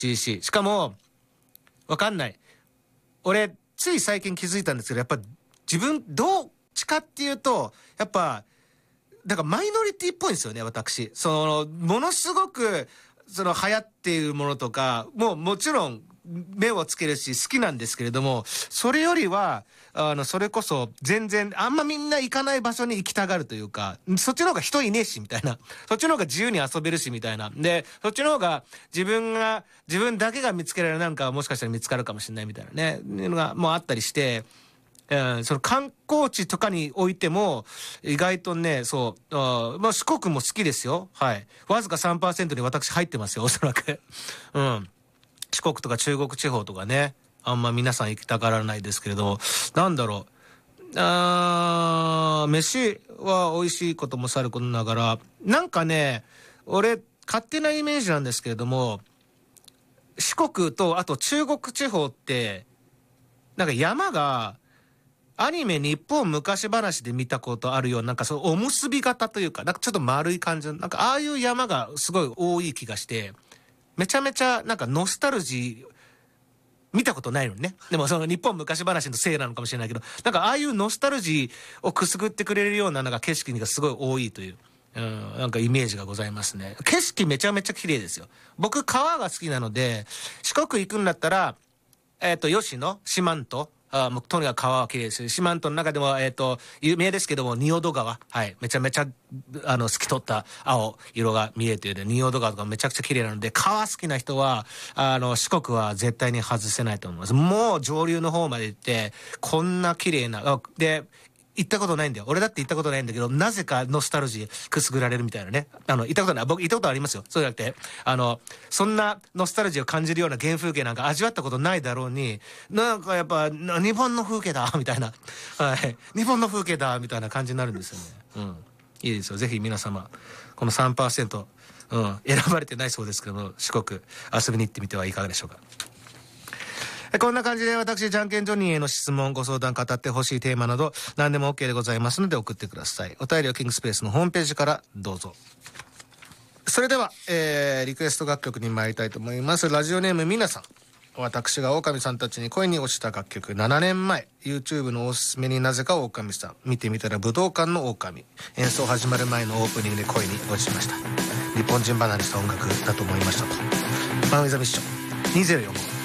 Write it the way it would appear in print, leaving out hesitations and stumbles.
しかもわかんない、俺つい最近気づいたんですけど、やっぱ自分どっちかっていうとやっぱだからマイノリティっぽいんですよね。私そのものすごくその流行っているものとかもちろん目をつけるし好きなんですけれども、それよりはそれこそ全然あんまみんな行かない場所に行きたがるというか、そっちの方が人いねえしみたいな、そっちの方が自由に遊べるしみたいな、でそっちの方が自分だけが見つけられるなんかもしかしたら見つかるかもしれないみたいなねいうのがもうあったりして、その観光地とかにおいても意外とね、そう四国も好きですよ。はい、わずか 3% に私入ってますよ、おそらく。四国とか中国地方とかね、あんま皆さん行きたがらないですけれど、なんだろう、飯は美味しいこともさることながら、なんかね、俺勝手なイメージなんですけれども、四国とあと中国地方ってなんか山がアニメ日本昔話で見たことあるような、なんかそうおむすび型というか、なんかちょっと丸い感じの、なんかああいう山がすごい多い気がして、めちゃめちゃなんかノスタルジー見たことないのにね。でもその日本昔話のせいなのかもしれないけど、なんかああいうノスタルジーをくすぐってくれるようななんか景色がすごい多いという、なんかイメージがございますね。景色めちゃめちゃ綺麗ですよ。僕川が好きなので、四国行くんだったら吉野四万十、もうとにかく川は綺麗ですし、四万十の中でも有名ですけども仁淀川、はい、めちゃめちゃ透き通った青色が見えている仁淀川とかめちゃくちゃ綺麗なので、川好きな人は四国は絶対に外せないと思います。もう上流の方まで行ってこんな綺麗なで行ったことないんだよ。俺だって行ったことないんだけど、なぜかノスタルジーくすぐられるみたいなね。行ったことない。僕行ったことありますよ。そうじゃなくて、そんなノスタルジーを感じるような原風景なんか味わったことないだろうに、なんかやっぱ日本の風景だみたいな、はい、日本の風景だみたいな感じになるんですよね。いいですよ。ぜひ皆様この 3%、選ばれてないそうですけども、四国遊びに行ってみてはいかがでしょうか。こんな感じで私じゃんけんジョニーへの質問ご相談、語ってほしいテーマなど何でも OK でございますので送ってください。お便りはキングスペースのホームページからどうぞ。それでは、リクエスト楽曲に参りたいと思います。ラジオネームみなさん。私が狼さんたちに恋に落ちた楽曲、7年前 YouTube のおすすめになぜか狼さん、見てみたら武道館の狼、演奏始まる前のオープニングで恋に落ちました。日本人離れした音楽だと思いましたと。マンウィザミッション2045